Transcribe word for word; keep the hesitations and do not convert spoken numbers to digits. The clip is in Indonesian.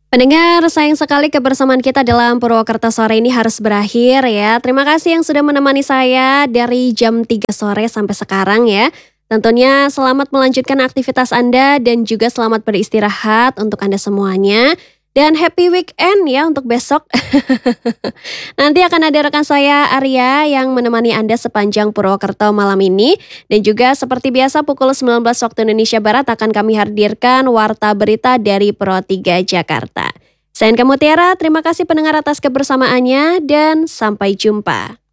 Pendengar, sayang sekali kebersamaan kita dalam Purwokerto sore ini harus berakhir ya. Terima kasih yang sudah menemani saya dari jam tiga sore sampai sekarang ya. Tentunya selamat melanjutkan aktivitas Anda dan juga selamat beristirahat untuk Anda semuanya. Dan happy weekend ya untuk besok. Nanti akan ada rekan saya Arya yang menemani Anda sepanjang Purwokerto malam ini. Dan juga seperti biasa pukul sembilan belas waktu Indonesia Barat akan kami hadirkan Warta Berita dari Pro tiga Jakarta. Saya Inka Mutiara, terima kasih pendengar atas kebersamaannya dan sampai jumpa.